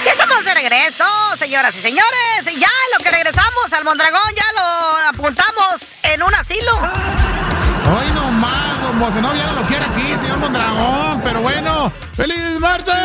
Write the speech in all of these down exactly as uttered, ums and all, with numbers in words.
Ya estamos de regreso, señoras y señores. Ya lo que regresamos al Mondragón, ya lo apuntamos en un asilo. Hoy nomás, don Bocenov ya no lo quiere aquí, señor Mondragón. Pero bueno, ¡feliz martes!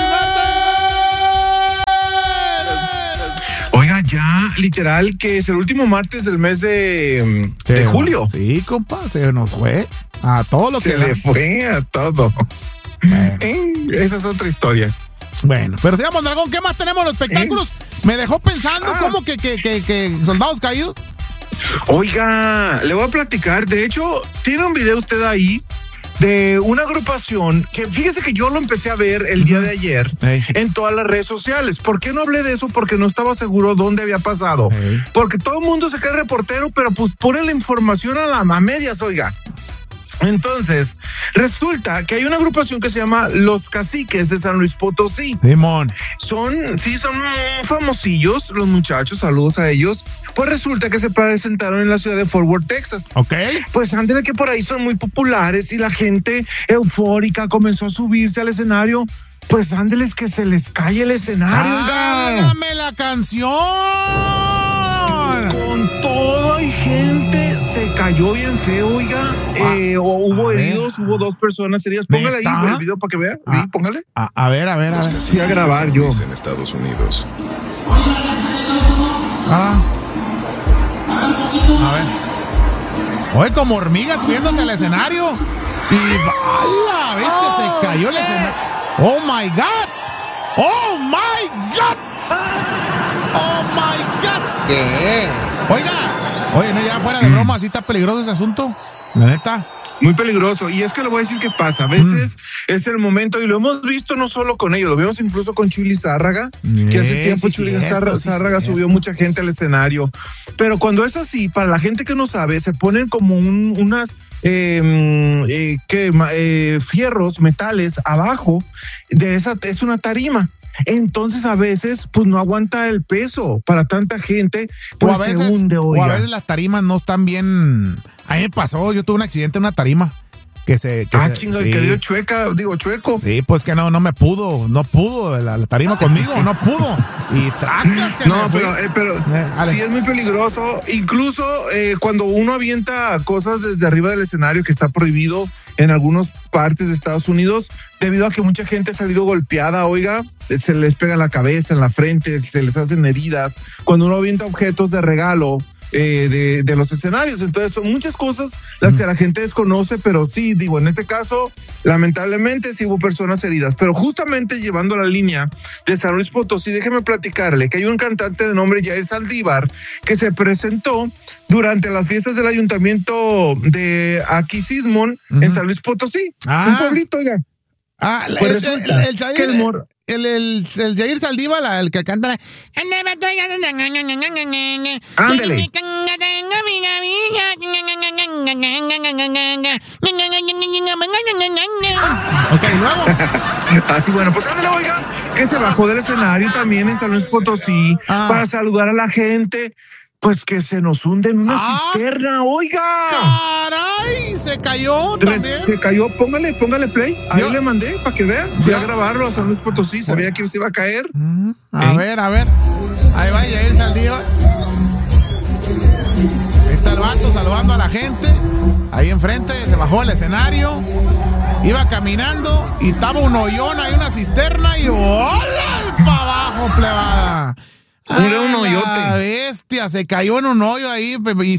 Oiga, ya, literal, que es el último martes del mes de, Sí, de julio. Sí, compa, se nos fue a todo lo Se que le da. fue a todo. Bueno. Eh, Esa es otra historia. Bueno, pero señor Mondragón, ¿qué más tenemos en los espectáculos? ¿Eh? Me dejó pensando Ah. cómo que, que, que, que soldados caídos. Oiga, le voy a platicar. De hecho, tiene un video usted ahí de una agrupación que fíjese que yo lo empecé a ver el día de ayer Hey. en todas las redes sociales. ¿Por qué no hablé de eso? Porque no estaba seguro dónde había pasado. Hey. Porque todo el mundo se cree reportero, pero pues pone la información a la a medias, oiga. Entonces, resulta que hay una agrupación que se llama Los Caciques de San Luis Potosí. Simón. Son, sí, son famosillos los muchachos, saludos a ellos. Pues resulta que se presentaron en la ciudad de Fort Worth, Texas. Ok. Pues ándale que por ahí son muy populares y la gente eufórica comenzó a subirse al escenario. Pues ándeles que se les cae el escenario. ¡Ah, dame la canción! Con todo hay gente, se cayó bien feo, oiga. Ah, eh, o hubo a heridos, ver. hubo dos personas heridas. Póngale ¿Neta? ahí el video para que vea. Ah. Sí, póngale. A, a ver, a ver, a ver. Sí, a grabar yo. En Estados Unidos. Ah. A ver. Oye, como hormigas subiéndose al escenario. Y ¡ala! ¿Viste? Se cayó el escenario. ¡Oh, my God! ¡Oh, my God! ¡Oh, my God! ¿Qué? Oiga. Oye, no, ya fuera de broma, así está peligroso ese asunto. La neta. Muy peligroso. Y es que le voy a decir qué pasa. A veces mm. es el momento, y lo hemos visto no solo con ellos, lo vimos incluso con Chuli Zárraga, Yeah, que hace tiempo sí Chuli cierto, Zárraga, sí Zárraga cierto. subió mucha gente al escenario. Pero cuando es así, para la gente que no sabe, se ponen como un, unas eh, eh, que, eh, fierros, metales abajo de esa, es una tarima. Entonces a veces pues no aguanta el peso para tanta gente, pues o a veces, se hunde, oiga. o a veces las tarimas no están bien. A mí me pasó, yo tuve un accidente en una tarima que se que ah, se, chinga, sí. que dio chueca, digo chueco. Sí, pues que no, no me pudo, no pudo la, la tarima conmigo, no pudo. Y tracas que No, me fui. pero, eh, pero Eh, Alex. sí es muy peligroso. Incluso eh, cuando uno avienta cosas desde arriba del escenario, que está prohibido en algunas partes de Estados Unidos, debido a que mucha gente ha salido golpeada, oiga, se les pega en la cabeza, en la frente, se les hacen heridas. Cuando uno avienta objetos de regalo, Eh, de, de los escenarios. Entonces son muchas cosas las que la gente desconoce, pero sí, digo, en este caso lamentablemente sí hubo personas heridas, pero justamente llevando la línea de San Luis Potosí, déjeme platicarle que hay un cantante de nombre Yair Saldívar que se presentó durante las fiestas del ayuntamiento de Aquisismon, uh-huh, en San Luis Potosí, ah. un pueblito, oiga. Ah, pues el, resulta el, el, el, que el mor El, el, el Yair Saldívar, la, el que canta. Ándele. Ok, luego. Así, bueno, pues ándale, oiga, que se bajó del escenario también en San Luis Potosí ah. para saludar a la gente. Pues que se nos hunde en una ah, cisterna, oiga. ¡Caray! Se cayó también. Se cayó, póngale, póngale play. Ahí Yo, le mandé para que vean. Fui a grabarlo a San Luis Potosí, sabía que se iba a caer. Uh, a ¿Eh? ver, a ver. Ahí va Yair Saldívar. Está el vato saludando a la gente. Ahí enfrente, se bajó del escenario. Iba caminando y estaba un hoyón, hay una cisterna y ¡hola! Para abajo, plebada. Era un hoyote. La bestia, se cayó en un hoyo ahí y